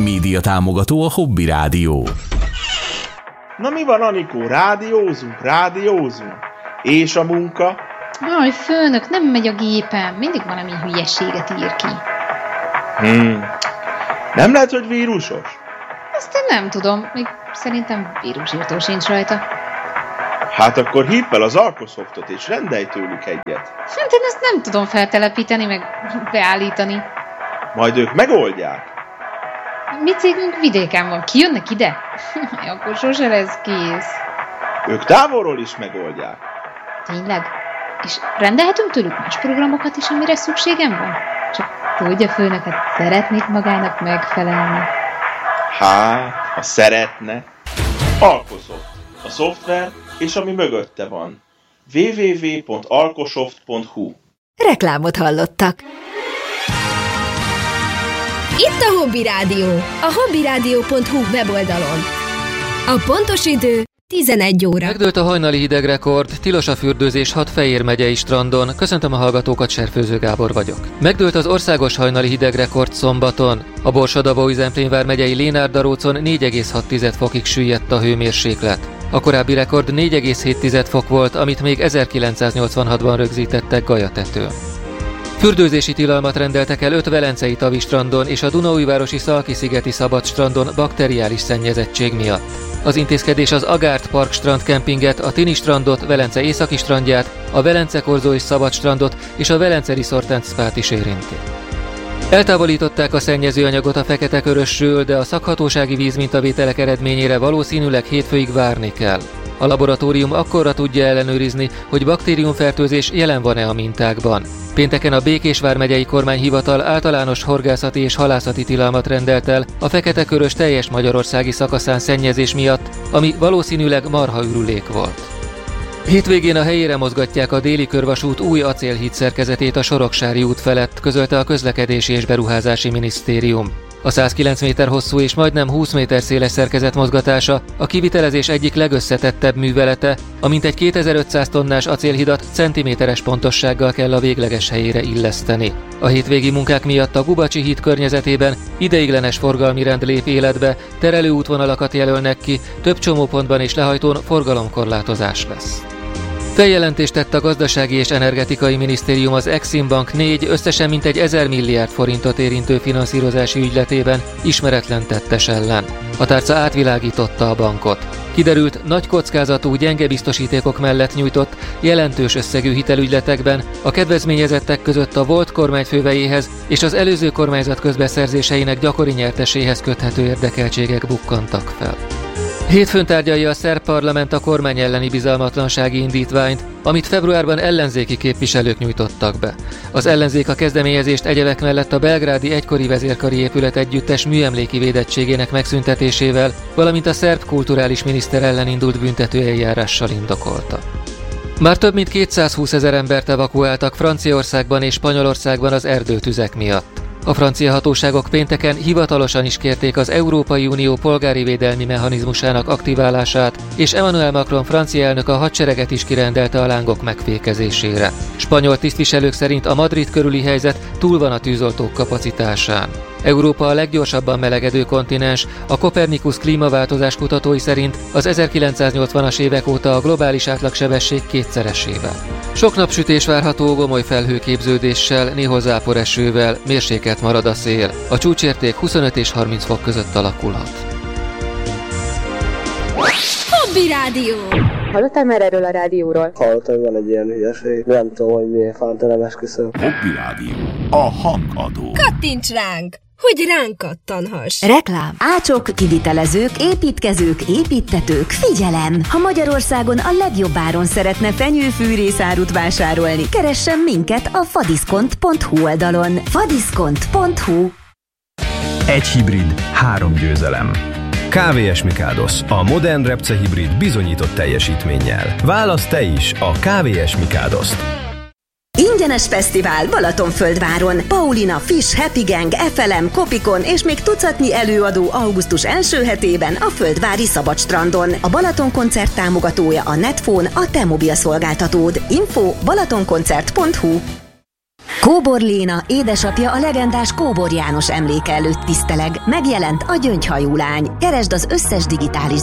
Média támogató a Hobby Rádió. Na mi van, Anikó? Rádiózunk. És a munka? Aj, főnök, nem megy a gépem. Mindig valami hülyeséget ír ki. Nem lehet, hogy vírusos? Ezt én nem tudom. Még szerintem vírusírtó sincs rajta. Hát akkor hívd fel az Alkosoftot és rendelj tőlük egyet. Hát én ezt nem tudom feltelepíteni, meg beállítani. Majd ők megoldják. Mi cégünk vidéken van. Kijönnek ide? Akkor sose lesz kész. Ők távolról is megoldják. Tényleg? És rendelhetünk tőlük más programokat is, amire szükségem van? Csak tudja, főnök, hát szeretnék magának megfelelni. Hát, ha szeretne. Alkosoft. A szoftver és ami mögötte van. www.alkosoft.hu. Reklámot hallottak. Itt a Hobby Rádió, a hobbyradio.hu weboldalon. A pontos idő 11 óra. Megdőlt a hajnali hidegrekord, tilos a fürdőzés 6 Fejér megyei strandon. Köszöntöm a hallgatókat, Serfőző Gábor vagyok. Megdőlt az országos hajnali hidegrekord szombaton. A Borsod-Abaúj-Zemplén vármegyei Lénárdarócon 4,6 fokig süllyedt a hőmérséklet. A korábbi rekord 4,7 fok volt, amit még 1986-ban rögzítettek Galyatetőn. Fürdőzési tilalmat rendeltek el 5 velencei tavistrandon és a Dunaújvárosi Szalki-szigeti szabadstrandon bakteriális szennyezettség miatt. Az intézkedés az Agárt Park strandkempinget, a Tini strandot, Velence északi strandját, a Velence Korzói szabadstrandot és a Velence Resort & Spát is érinti. Eltávolították a szennyezőanyagot a Fekete-Körösről, de a szakhatósági vízmintavételek eredményére valószínűleg hétfőig várni kell. A laboratórium akkorra tudja ellenőrizni, hogy baktériumfertőzés jelen van-e a mintákban. Pénteken a Békés vármegyei kormányhivatal általános horgászati és halászati tilalmat rendelt el a Fekete-Körös teljes magyarországi szakaszán szennyezés miatt, ami valószínűleg marhaürülék volt. Hétvégén a helyére mozgatják a Déli Körvasút új acélhíd szerkezetét a Soroksári út felett, közölte a Közlekedési és Beruházási Minisztérium. A 109 méter hosszú és majdnem 20 méter széles szerkezet mozgatása a kivitelezés egyik legösszetettebb művelete, amint egy 2500 tonnás acélhidat centiméteres pontossággal kell a végleges helyére illeszteni. A hétvégi munkák miatt a Gubacsi híd környezetében ideiglenes forgalmi rend lép életbe, terelőútvonalakat jelölnek ki, több csomópontban és lehajtón forgalomkorlátozás lesz. Feljelentést tett a Gazdasági és Energetikai Minisztérium az Exim Bank 4 összesen mintegy 1000 milliárd forintot érintő finanszírozási ügyletében ismeretlen tettes ellen. A tárca átvilágította a bankot. Kiderült, nagy kockázatú, gyenge biztosítékok mellett nyújtott, jelentős összegű hitelügyletekben a kedvezményezettek között a volt kormányfővejéhez és az előző kormányzat közbeszerzéseinek gyakori nyerteséhez köthető érdekeltségek bukkantak fel. Hétfőn tárgyalja a szerb parlament a kormány elleni bizalmatlansági indítványt, amit februárban ellenzéki képviselők nyújtottak be. Az ellenzék a kezdeményezést egyebek mellett a belgrádi egykori vezérkari épület együttes műemléki védettségének megszüntetésével, valamint a szerb kulturális miniszter ellen indult büntetőeljárással indokolta. Már több mint 220 000 embert evakuáltak Franciaországban és Spanyolországban az erdőtüzek miatt. A francia hatóságok pénteken hivatalosan is kérték az Európai Unió polgári védelmi mechanizmusának aktiválását, és Emmanuel Macron francia elnök a hadsereget is kirendelte a lángok megfékezésére. Spanyol tisztviselők szerint a Madrid körüli helyzet túl van a tűzoltók kapacitásán. Európa a leggyorsabban melegedő kontinens, a Copernicus klímaváltozás kutatói szerint az 1980-as évek óta a globális átlagsebesség kétszeresével. Sok napsütés várható gomoly felhőképződéssel, néhol záporesővel, mérsékelt marad a szél. A csúcsérték 25 és 30 fok között alakulhat. Hobby Rádió. Hallottál már erről a rádióról? Hallottam, hogy van egy ilyen hülyeség. Nem tudom, hogy miért fánt, nem esküszöm. Hobby Rádió. A hangadó. Kattints ránk, hogy ránk kattanhass. Reklám. Ácsok, kivitelezők, építkezők, építtetők, figyelem! Ha Magyarországon a legjobb áron szeretne fenyőfűrészárut vásárolni, keressen minket a fadiszkont.hu oldalon. fadiszkont.hu. Egy hibrid, 3 győzelem. KVS Mikáldos, a modern repce hibrid bizonyított teljesítménnyel. Válasz te is a KVS Mikáldost. Ingyenes fesztivál Balatonföldváron. Paulina, Fish, Happy Gang, FLM, Kopikon és még tucatnyi előadó augusztus első hetében a Földvári Szabadstrandon. A Balaton koncert támogatója a Netphone, a te mobil szolgáltatód. Info balatonkoncert.hu. Kóbor Léna, édesapja a legendás Kóbor János emléke előtt tiszteleg. Megjelent a Gyöngyhajú lány. Keresd az összes digitális